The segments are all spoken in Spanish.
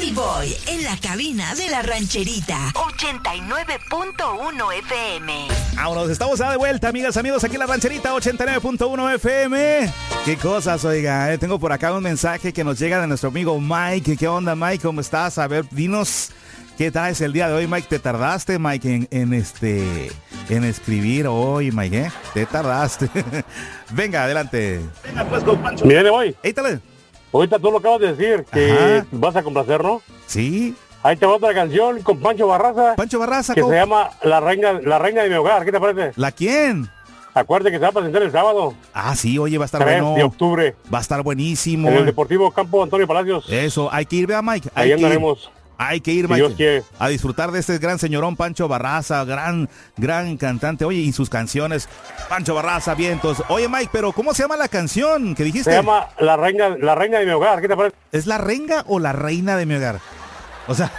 Danny Boy en la cabina de la rancherita. 89.1 FM. Vámonos, estamos de vuelta, amigas, amigos, aquí en la rancherita 89.1 FM. Qué cosas, oiga, tengo por acá un mensaje que nos llega de nuestro amigo Mike. ¿Qué onda, Mike? ¿Cómo estás? A ver, dinos, ¿qué traes el día de hoy, Mike? ¿Te tardaste, Mike, en escribir hoy, Mike, Te tardaste. Venga, adelante. Venga, pues, con Pancho. Mire, voy. Éítale. Ahorita tú lo acabas de decir, que vas a complacer, ¿no? Sí. Ahí te va otra canción con Pancho Barraza. Pancho Barraza. Que se llama La Reina de mi Hogar. ¿Qué te parece? ¿La quién? Acuérdate que se va a presentar el sábado. Ah, sí, oye, va a estar 3 bueno. de octubre. Va a estar buenísimo. En el Deportivo Campo Antonio Palacios. Eso, hay que ir, vea, Mike. Ahí andaremos. Hay que ir, si Dios quiere, Mike, a disfrutar de este gran señorón Pancho Barraza, gran cantante. Oye, y sus canciones, Pancho Barraza, vientos. Oye, Mike, pero ¿cómo se llama la canción que dijiste? Se llama La Reina de mi Hogar. ¿Qué te parece? ¿Es la renga o la reina de mi hogar? O sea,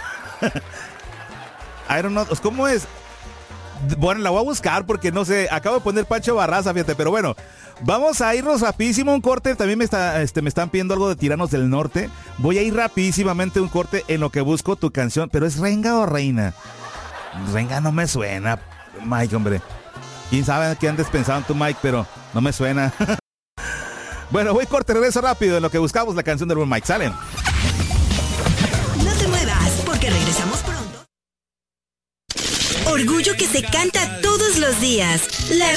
I don't know, ¿cómo es? Bueno, la voy a buscar porque no sé, acabo de poner Pancho Barraza, fíjate, pero bueno, vamos a irnos rapidísimo un corte. También me están pidiendo algo de Tiranos del Norte. Voy a ir rapidísimamente un corte en lo que busco tu canción, pero ¿es renga o reina? Renga no me suena, Mike, hombre. Quién sabe qué andes pensando tú, Mike, pero no me suena. Bueno, voy corte, regreso rápido en lo que buscamos la canción del buen Mike. Salen. No te muevas, porque regresamos pronto. Orgullo que se canta todos los días. La